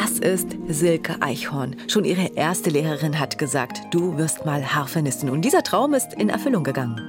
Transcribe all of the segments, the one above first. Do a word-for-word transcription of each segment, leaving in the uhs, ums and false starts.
Das ist Silke Eichhorn. Schon ihre erste Lehrerin hat gesagt, du wirst mal Harfenistin. Und dieser Traum ist in Erfüllung gegangen.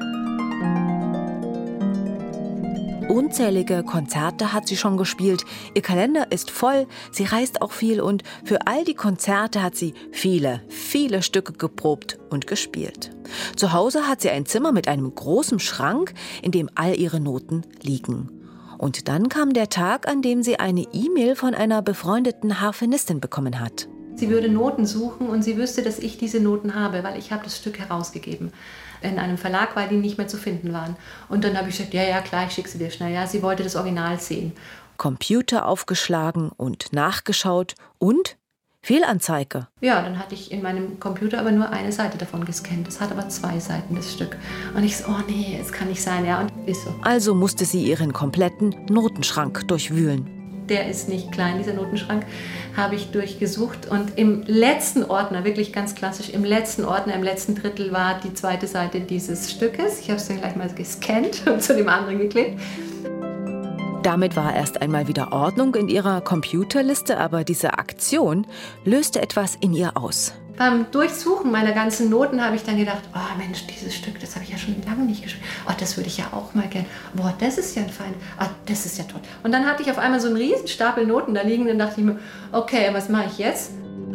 Unzählige Konzerte hat sie schon gespielt. Ihr Kalender ist voll, sie reist auch viel und für all die Konzerte hat sie viele, viele Stücke geprobt und gespielt. Zu Hause hat sie ein Zimmer mit einem großen Schrank, in dem all ihre Noten liegen. Und dann kam der Tag, an dem sie eine E-Mail von einer befreundeten Harfenistin bekommen hat. Sie würde Noten suchen und sie wüsste, dass ich diese Noten habe, weil ich habe das Stück herausgegeben in einem Verlag, weil die nicht mehr zu finden waren. Und dann habe ich gesagt, ja, ja, klar, ich schicke sie dir schnell. Ja, sie wollte das Original sehen. Computer aufgeschlagen und nachgeschaut und Fehlanzeige. Ja, dann hatte ich in meinem Computer aber nur eine Seite davon gescannt. Das hat aber zwei Seiten, das Stück. Und ich so, oh nee, es kann nicht sein. Ja, und ist so. Also musste sie ihren kompletten Notenschrank durchwühlen. Der ist nicht klein, dieser Notenschrank, habe ich durchgesucht. Und im letzten Ordner, wirklich ganz klassisch, im letzten Ordner, im letzten Drittel war die zweite Seite dieses Stückes. Ich habe es dann gleich mal gescannt und zu dem anderen geklebt. Damit war erst einmal wieder Ordnung in ihrer Computerliste, aber diese Aktion löste etwas in ihr aus. Beim Durchsuchen meiner ganzen Noten habe ich dann gedacht, oh Mensch, dieses Stück, das habe ich ja schon lange nicht gespielt. Oh, das würde ich ja auch mal gern. Boah, das ist ja ein Feind. Ah, das ist ja toll. Und dann hatte ich auf einmal so einen riesen Stapel Noten da liegen und dachte ich mir, okay, was mache ich jetzt?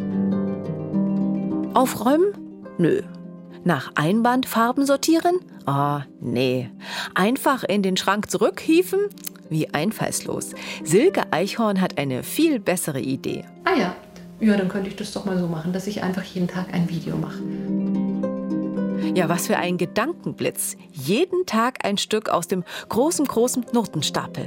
Aufräumen? Nö. Nach Einbandfarben sortieren? Ah, nee. Einfach in den Schrank zurückhieven? Wie einfallslos. Silke Eichhorn hat eine viel bessere Idee. Ah ja. Ja, dann könnte ich das doch mal so machen, dass ich einfach jeden Tag ein Video mache. Ja, was für ein Gedankenblitz. Jeden Tag ein Stück aus dem großen, großen Notenstapel.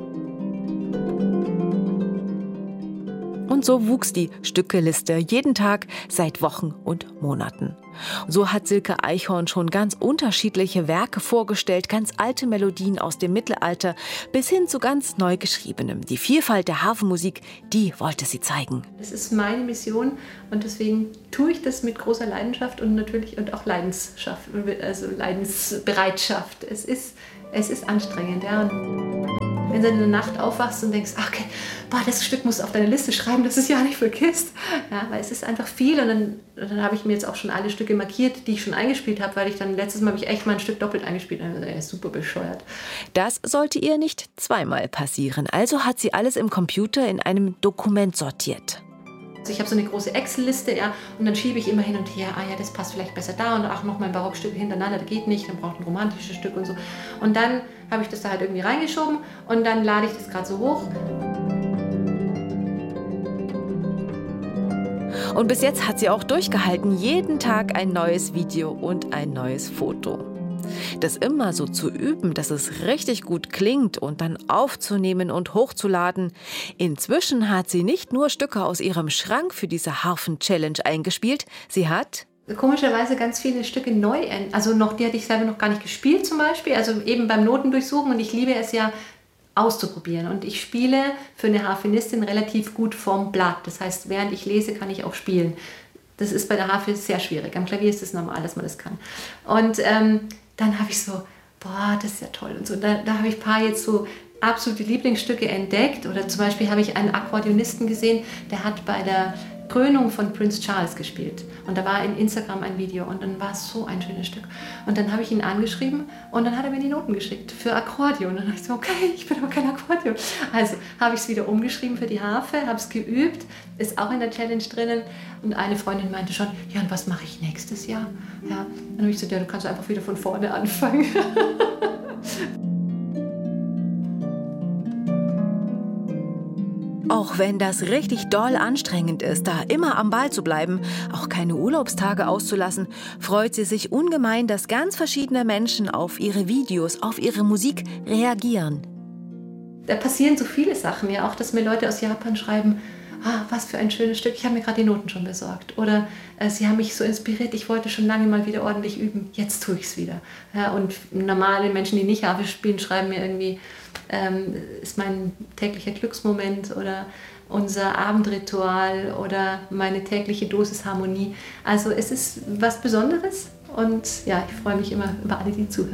Und so wuchs die Stückeliste jeden Tag seit Wochen und Monaten. So hat Silke Eichhorn schon ganz unterschiedliche Werke vorgestellt, ganz alte Melodien aus dem Mittelalter bis hin zu ganz neu geschriebenem. Die Vielfalt der Harfenmusik, die wollte sie zeigen. Das ist meine Mission und deswegen tue ich das mit großer Leidenschaft und natürlich und auch Leidenschaft, also Leidensbereitschaft. Es ist, es ist anstrengend, ja. Und wenn du in der Nacht aufwachst und denkst, okay, boah, das Stück musst du auf deine Liste schreiben, dass du es ja nicht vergisst. Ja, weil es ist einfach viel und dann, dann habe ich mir jetzt auch schon alle Stücke markiert, die ich schon eingespielt habe, weil ich dann letztes Mal habe ich echt mal ein Stück doppelt eingespielt. Also, ey, super bescheuert. Das sollte ihr nicht zweimal passieren. Also hat sie alles im Computer in einem Dokument sortiert. Also ich habe so eine große Excel-Liste, ja, und dann schiebe ich immer hin und her, ah ja, das passt vielleicht besser da und ach, noch mal ein Barockstück hintereinander, das geht nicht, dann braucht ein romantisches Stück und so. Und dann habe ich das da halt irgendwie reingeschoben und dann lade ich das gerade so hoch. Und bis jetzt hat sie auch durchgehalten, jeden Tag ein neues Video und ein neues Foto. Das immer so zu üben, dass es richtig gut klingt und dann aufzunehmen und hochzuladen. Inzwischen hat sie nicht nur Stücke aus ihrem Schrank für diese Harfen-Challenge eingespielt, sie hat komischerweise ganz viele Stücke neu, also noch die hatte ich selber noch gar nicht gespielt zum Beispiel, also eben beim Notendurchsuchen und ich liebe es ja auszuprobieren und ich spiele für eine Harfenistin relativ gut vom Blatt, das heißt während ich lese kann ich auch spielen. Das ist bei der Harfe sehr schwierig, am Klavier ist es normal, dass man das kann. Und ähm, dann habe ich so, boah, das ist ja toll und so, da, da habe ich ein paar jetzt so absolute Lieblingsstücke entdeckt oder zum Beispiel habe ich einen Akkordeonisten gesehen, der hat bei der Krönung von Prince Charles gespielt und da war in Instagram ein Video und dann war es so ein schönes Stück und dann habe ich ihn angeschrieben und dann hat er mir die Noten geschickt für Akkordeon und dann habe ich so, okay, ich bin aber kein Akkordeon. Also habe ich es wieder umgeschrieben für die Harfe, habe es geübt, ist auch in der Challenge drinnen und eine Freundin meinte schon, ja und was mache ich nächstes Jahr? Ja, dann habe ich gesagt, ja, du kannst einfach wieder von vorne anfangen. Auch wenn das richtig doll anstrengend ist, da immer am Ball zu bleiben, auch keine Urlaubstage auszulassen, freut sie sich ungemein, dass ganz verschiedene Menschen auf ihre Videos, auf ihre Musik reagieren. Da passieren so viele Sachen, ja auch, dass mir Leute aus Japan schreiben, ah, was für ein schönes Stück, ich habe mir gerade die Noten schon besorgt. Oder äh, sie haben mich so inspiriert, ich wollte schon lange mal wieder ordentlich üben, jetzt tue ich es wieder. Ja, und normale Menschen, die nicht Harfe spielen, schreiben mir irgendwie, ähm, ist mein täglicher Glücksmoment oder unser Abendritual oder meine tägliche Dosis Harmonie. Also es ist was Besonderes und ja, ich freue mich immer über alle, die zuhören.